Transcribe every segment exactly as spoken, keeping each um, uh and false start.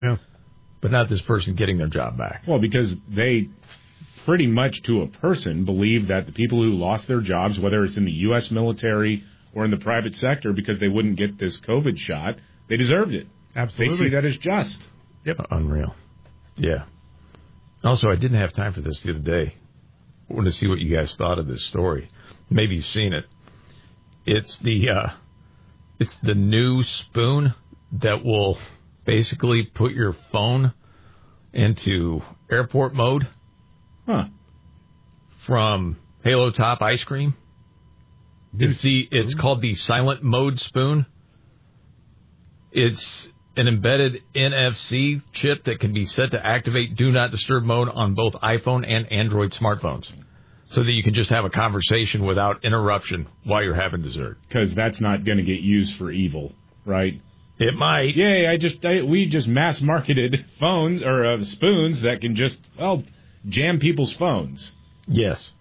Yeah. But not this person getting their job back. Well, because they pretty much to a person believe that the people who lost their jobs, whether it's in the U S military or in the private sector, because they wouldn't get this COVID shot, they deserved it. Absolutely. They see that as just. Yep. Unreal. Yeah. Also, I didn't have time for this the other day. I wanted to see what you guys thought of this story. Maybe you've seen it. It's the uh, it's the new spoon that will basically put your phone into airport mode. Huh. From Halo Top Ice Cream. It's the it's called the Silent Mode Spoon. It's an embedded N F C chip that can be set to activate Do Not Disturb mode on both iPhone and Android smartphones, so that you can just have a conversation without interruption while you're having dessert. Because that's not going to get used for evil, right? It might. Yeah, I just I, we just mass marketed phones or uh, spoons that can just well jam people's phones. Yes.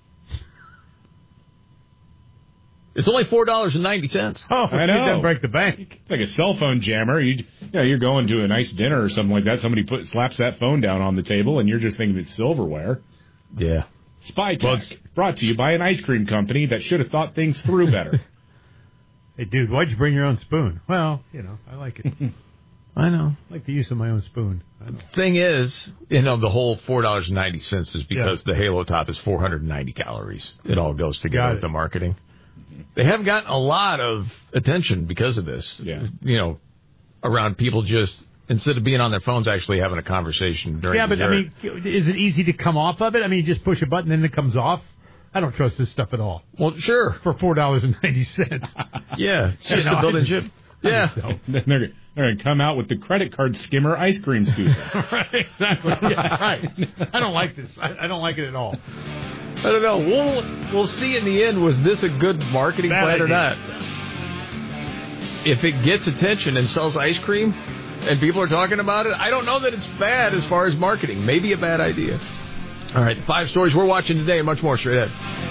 It's only four dollars and ninety cents. Oh, I know. It doesn't break the bank. It's like a cell phone jammer. You, you know, you're going to a nice dinner or something like that. Somebody put slaps that phone down on the table, and you're just thinking it's silverware. Yeah. Spy Tech, brought to you by an ice cream company that should have thought things through better. Hey, dude, why'd you bring your own spoon? Well, you know, I like it. I know. I like the use of my own spoon. I know. Thing is, you know, the whole four dollars and ninety cents is because yeah. the Halo Top is four hundred ninety calories. It all goes together with the marketing. They have gotten a lot of attention because of this. Yeah. You know, around people just, instead of being on their phones, actually having a conversation during Yeah, but dessert. I mean, is it easy to come off of it? I mean, you just push a button and it comes off? I don't trust this stuff at all. Well, sure. For four dollars and ninety cents. Yeah, it's just you know, a built-in chip. Yeah. Then they're, they're going to come out with the credit card skimmer ice cream scoop. Right, exactly. Yeah, right. I don't like this. I, I don't like it at all. I don't know. We'll we'll see in the end, was this a good marketing Bad plan or idea. not? If it gets attention and sells ice cream and people are talking about it, I don't know that it's bad as far as marketing. Maybe a bad idea. All right, five stories we're watching today and much more straight ahead.